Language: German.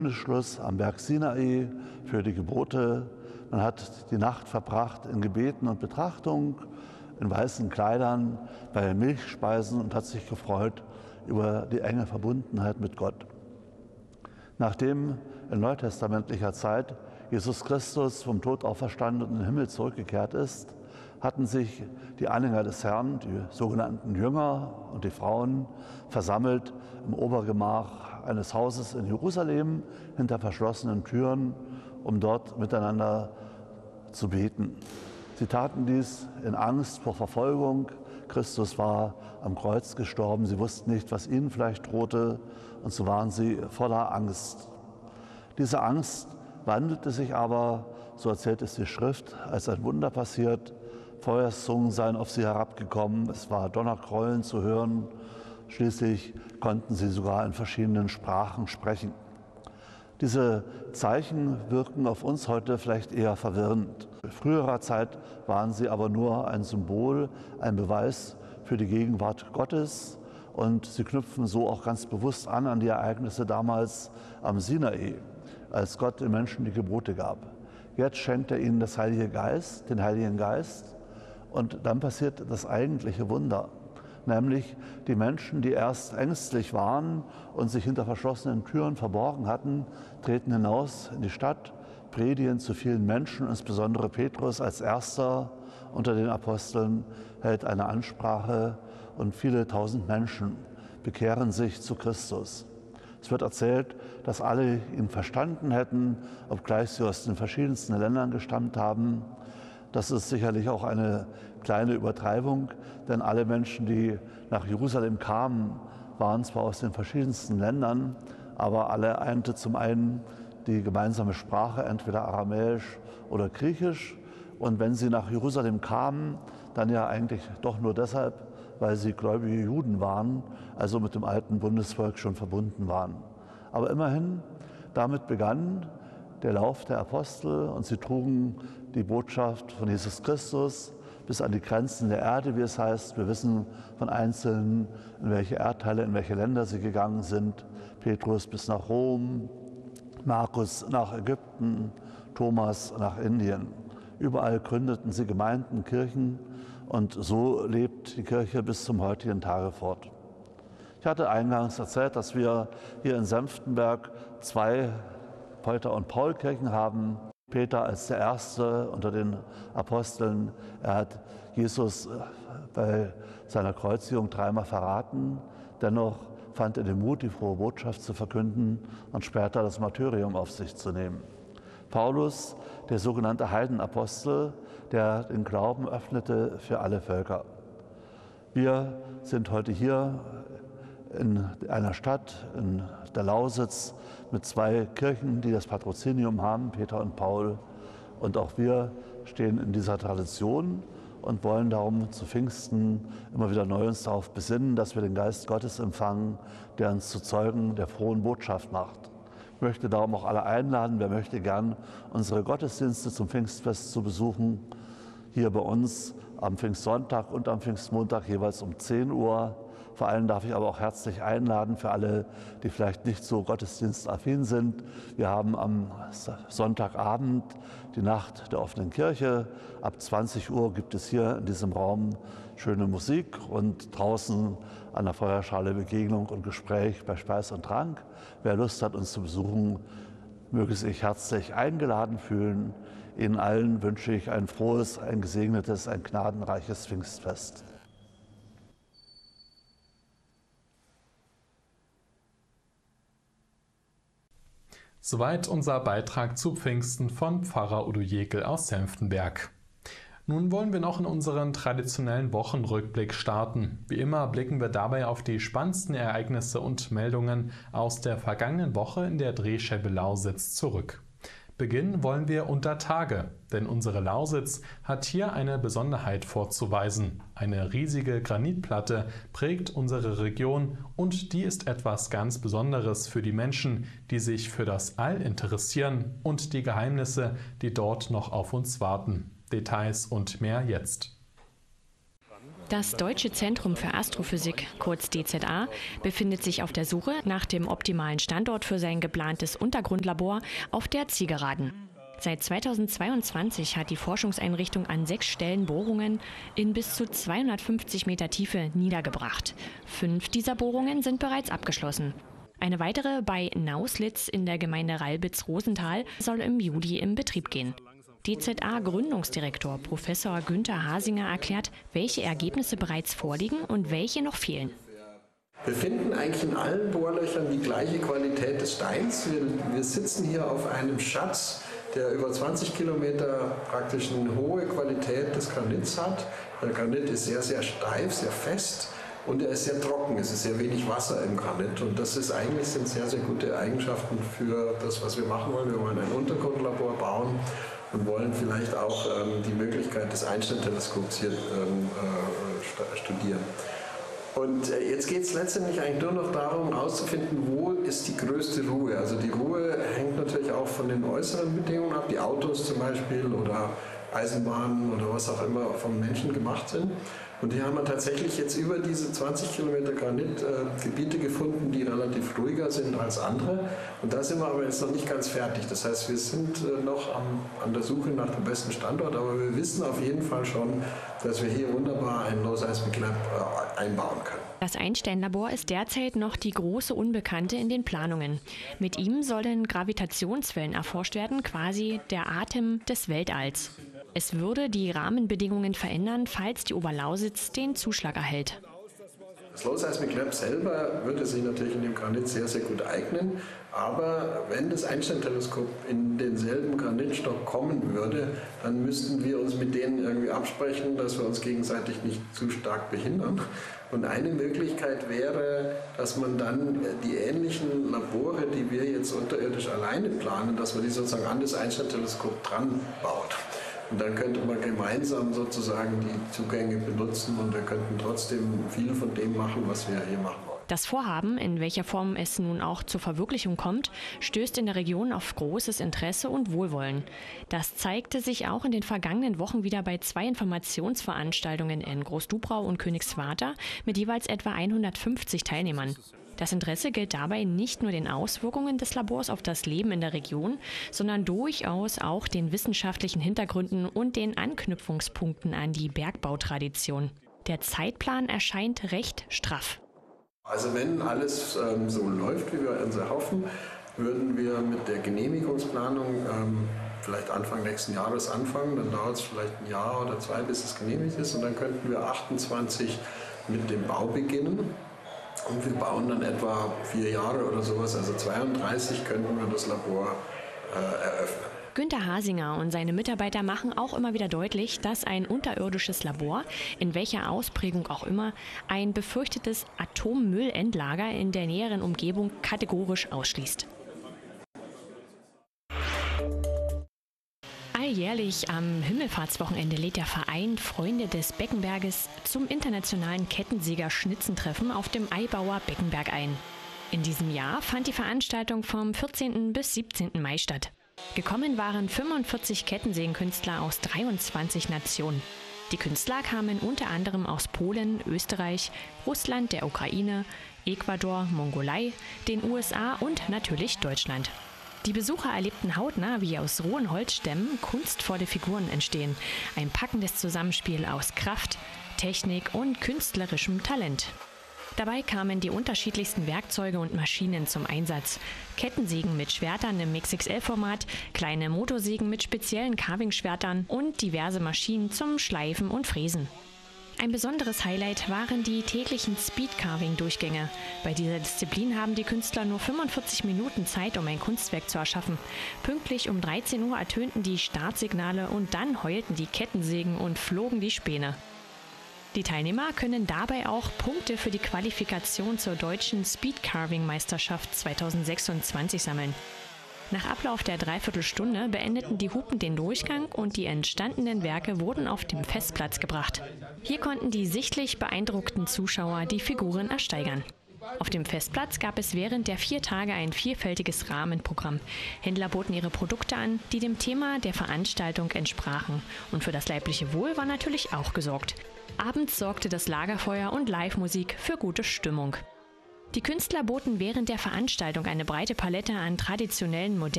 Schluss am Berg Sinai für die Gebote. Man hat die Nacht verbracht in Gebeten und Betrachtung, in weißen Kleidern, bei Milchspeisen und hat sich gefreut über die enge Verbundenheit mit Gott. Nachdem in neutestamentlicher Zeit Jesus Christus vom Tod auferstanden und in den Himmel zurückgekehrt ist, hatten sich die Anhänger des Herrn, die sogenannten Jünger und die Frauen, versammelt im Obergemach eines Hauses in Jerusalem hinter verschlossenen Türen, um dort miteinander zu beten. Sie taten dies in Angst vor Verfolgung. Christus war am Kreuz gestorben. Sie wussten nicht, was ihnen vielleicht drohte, und so waren sie voller Angst. Diese Angst wandelte sich aber, so erzählt es die Schrift, als ein Wunder passiert. Feuerzungen seien auf sie herabgekommen, es war Donnergrollen zu hören. Schließlich konnten sie sogar in verschiedenen Sprachen sprechen. Diese Zeichen wirken auf uns heute vielleicht eher verwirrend. In früherer Zeit waren sie aber nur ein Symbol, ein Beweis für die Gegenwart Gottes, und sie knüpfen so auch ganz bewusst an die Ereignisse damals am Sinai, als Gott den Menschen die Gebote gab. Jetzt schenkt er ihnen das Heilige Geist, den Heiligen Geist, und dann passiert das eigentliche Wunder. Nämlich die Menschen, die erst ängstlich waren und sich hinter verschlossenen Türen verborgen hatten, treten hinaus in die Stadt, predigen zu vielen Menschen, insbesondere Petrus als erster unter den Aposteln hält eine Ansprache und viele tausend Menschen bekehren sich zu Christus. Es wird erzählt, dass alle ihn verstanden hätten, obgleich sie aus den verschiedensten Ländern gestammt haben. Das ist sicherlich auch eine kleine Übertreibung, denn alle Menschen, die nach Jerusalem kamen, waren zwar aus den verschiedensten Ländern, aber alle einte zum einen die gemeinsame Sprache, entweder Aramäisch oder Griechisch. Und wenn sie nach Jerusalem kamen, dann ja eigentlich doch nur deshalb, weil sie gläubige Juden waren, also mit dem alten Bundesvolk schon verbunden waren. Aber immerhin, damit begann der Lauf der Apostel und sie trugen die Botschaft von Jesus Christus bis an die Grenzen der Erde, wie es heißt. Wir wissen von Einzelnen, in welche Erdteile, in welche Länder sie gegangen sind. Petrus bis nach Rom, Markus nach Ägypten, Thomas nach Indien. Überall gründeten sie Gemeinden, Kirchen, und so lebt die Kirche bis zum heutigen Tage fort. Ich hatte eingangs erzählt, dass wir hier in Senftenberg 2 Peter- und Paul-Kirchen haben. Peter als der Erste unter den Aposteln. Er hat Jesus bei seiner Kreuzigung 3-mal verraten. Dennoch fand er den Mut, die frohe Botschaft zu verkünden und später das Martyrium auf sich zu nehmen. Paulus, der sogenannte Heidenapostel, der den Glauben öffnete für alle Völker. Wir sind heute hier in einer Stadt, in der Lausitz, mit 2 Kirchen, die das Patrozinium haben, Peter und Paul. Und auch wir stehen in dieser Tradition und wollen darum zu Pfingsten immer wieder neu uns darauf besinnen, dass wir den Geist Gottes empfangen, der uns zu Zeugen der frohen Botschaft macht. Ich möchte darum auch alle einladen, wer möchte gern unsere Gottesdienste zum Pfingstfest zu besuchen, hier bei uns am Pfingstsonntag und am Pfingstmontag jeweils um 10 Uhr. Vor allem darf ich aber auch herzlich einladen für alle, die vielleicht nicht so gottesdienstaffin sind. Wir haben am Sonntagabend die Nacht der offenen Kirche. Ab 20 Uhr gibt es hier in diesem Raum schöne Musik und draußen an der Feuerschale Begegnung und Gespräch bei Speis und Trank. Wer Lust hat, uns zu besuchen, möge sich herzlich eingeladen fühlen. Ihnen allen wünsche ich ein frohes, ein gesegnetes, ein gnadenreiches Pfingstfest. Soweit unser Beitrag zu Pfingsten von Pfarrer Udo Jekel aus Senftenberg. Nun wollen wir noch in unseren traditionellen Wochenrückblick starten. Wie immer blicken wir dabei auf die spannendsten Ereignisse und Meldungen aus der vergangenen Woche in der Drehscheibe Lausitz zurück. Beginnen wollen wir unter Tage, denn unsere Lausitz hat hier eine Besonderheit vorzuweisen. Eine riesige Granitplatte prägt unsere Region und die ist etwas ganz Besonderes für die Menschen, die sich für das All interessieren und die Geheimnisse, die dort noch auf uns warten. Details und mehr jetzt. Das Deutsche Zentrum für Astrophysik, kurz DZA, befindet sich auf der Suche nach dem optimalen Standort für sein geplantes Untergrundlabor auf der Zielgeraden. Seit 2022 hat die Forschungseinrichtung an 6 Stellen Bohrungen in bis zu 250 Meter Tiefe niedergebracht. 5 dieser Bohrungen sind bereits abgeschlossen. Eine weitere bei Nauslitz in der Gemeinde Ralbitz-Rosenthal soll im Juli in Betrieb gehen. DZA-Gründungsdirektor Professor Günther Hasinger erklärt, welche Ergebnisse bereits vorliegen und welche noch fehlen. Wir finden eigentlich in allen Bohrlöchern die gleiche Qualität des Steins. Wir sitzen hier auf einem Schatz, der über 20 Kilometer praktisch eine hohe Qualität des Granits hat. Der Granit ist sehr, sehr steif, sehr fest und er ist sehr trocken. Es ist sehr wenig Wasser im Granit und das sind sehr, sehr gute Eigenschaften für das, was wir machen wollen. Wir wollen ein Untergrundlabor bauen und wollen vielleicht auch die Möglichkeit des Einstein-Teleskops hier studieren. Und jetzt geht es letztendlich eigentlich nur noch darum, herauszufinden, wo ist die größte Ruhe. Also die Ruhe hängt natürlich auch von den äußeren Bedingungen ab, die Autos zum Beispiel oder Eisenbahnen oder was auch immer vom Menschen gemacht sind. Und hier haben wir tatsächlich jetzt über diese 20 Kilometer Granit Gebiete gefunden, die relativ ruhiger sind als andere. Und da sind wir aber jetzt noch nicht ganz fertig. Das heißt, wir sind noch an der Suche nach dem besten Standort, aber wir wissen auf jeden Fall schon, dass wir hier wunderbar ein Low Seismic Lab einbauen können. Das Einstein-Labor ist derzeit noch die große Unbekannte in den Planungen. Mit ihm sollen Gravitationswellen erforscht werden, quasi der Atem des Weltalls. Es würde die Rahmenbedingungen verändern, falls die Oberlausitz den Zuschlag erhält. Das Low Seismic Lab selber würde sich natürlich in dem Granit sehr, sehr gut eignen. Aber wenn das Einstein-Teleskop in denselben Granitstock kommen würde, dann müssten wir uns mit denen irgendwie absprechen, dass wir uns gegenseitig nicht zu stark behindern. Und eine Möglichkeit wäre, dass man dann die ähnlichen Labore, die wir jetzt unterirdisch alleine planen, dass man die sozusagen an das Einstein-Teleskop dran baut. Und dann könnte man gemeinsam sozusagen die Zugänge benutzen und wir könnten trotzdem viel von dem machen, was wir hier machen wollen. Das Vorhaben, in welcher Form es nun auch zur Verwirklichung kommt, stößt in der Region auf großes Interesse und Wohlwollen. Das zeigte sich auch in den vergangenen Wochen wieder bei 2 Informationsveranstaltungen in Großdubrau und Königswarter mit jeweils etwa 150 Teilnehmern. Das Interesse gilt dabei nicht nur den Auswirkungen des Labors auf das Leben in der Region, sondern durchaus auch den wissenschaftlichen Hintergründen und den Anknüpfungspunkten an die Bergbautradition. Der Zeitplan erscheint recht straff. Also wenn alles so läuft, wie wir uns erhoffen, würden wir mit der Genehmigungsplanung vielleicht Anfang nächsten Jahres anfangen. Dann dauert es vielleicht ein Jahr oder 2, bis es genehmigt ist. Und dann könnten wir 28 mit dem Bau beginnen. Und wir bauen dann etwa 4 Jahre oder sowas, also 32 könnten wir das Labor eröffnen. Günther Hasinger und seine Mitarbeiter machen auch immer wieder deutlich, dass ein unterirdisches Labor, in welcher Ausprägung auch immer, ein befürchtetes Atommüllendlager in der näheren Umgebung kategorisch ausschließt. Alljährlich am Himmelfahrtswochenende lädt der Verein Freunde des Beckenberges zum internationalen Kettensäger-Schnitzentreffen auf dem Aibauer Beckenberg ein. In diesem Jahr fand die Veranstaltung vom 14. bis 17. Mai statt. Gekommen waren 45 Kettensägenkünstler aus 23 Nationen. Die Künstler kamen unter anderem aus Polen, Österreich, Russland, der Ukraine, Ecuador, Mongolei, den USA und natürlich Deutschland. Die Besucher erlebten hautnah, wie aus rohen Holzstämmen kunstvolle Figuren entstehen. Ein packendes Zusammenspiel aus Kraft, Technik und künstlerischem Talent. Dabei kamen die unterschiedlichsten Werkzeuge und Maschinen zum Einsatz. Kettensägen mit Schwertern im XXL-Format, kleine Motorsägen mit speziellen Carving-Schwertern und diverse Maschinen zum Schleifen und Fräsen. Ein besonderes Highlight waren die täglichen Speed-Carving-Durchgänge. Bei dieser Disziplin haben die Künstler nur 45 Minuten Zeit, um ein Kunstwerk zu erschaffen. Pünktlich um 13 Uhr ertönten die Startsignale und dann heulten die Kettensägen und flogen die Späne. Die Teilnehmer können dabei auch Punkte für die Qualifikation zur deutschen Speed-Carving-Meisterschaft 2026 sammeln. Nach Ablauf der Dreiviertelstunde beendeten die Hupen den Durchgang und die entstandenen Werke wurden auf dem Festplatz gebracht. Hier konnten die sichtlich beeindruckten Zuschauer die Figuren ersteigern. Auf dem Festplatz gab es während der 4 Tage ein vielfältiges Rahmenprogramm. Händler boten ihre Produkte an, die dem Thema der Veranstaltung entsprachen. Und für das leibliche Wohl war natürlich auch gesorgt. Abends sorgte das Lagerfeuer und Live-Musik für gute Stimmung. Die Künstler boten während der Veranstaltung eine breite Palette an traditionellen, modernen